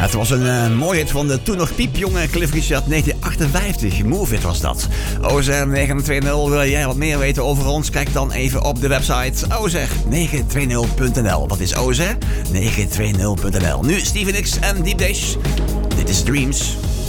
Het was een mooie hit van de toen nog piepjonge Cliff Richard 1958. Move It was dat. Ozer 920, wil jij wat meer weten over ons? Kijk dan even op de website ozer920.nl. Wat is Ozer? 920.nl. Nu Steven X en Deep Dash. Dit is Dreams.